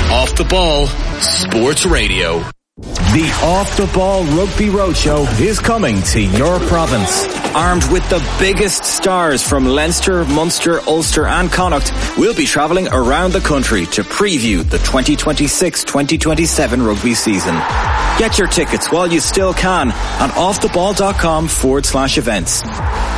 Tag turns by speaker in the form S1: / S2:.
S1: Off the Ball Sports Radio.
S2: The Off the Ball Rugby Roadshow is coming to your province. Armed with the biggest stars from Leinster, Munster, Ulster and Connacht, we'll be travelling around the country to preview the 2026-2027 rugby season. Get your tickets while you still can on offtheball.com/events.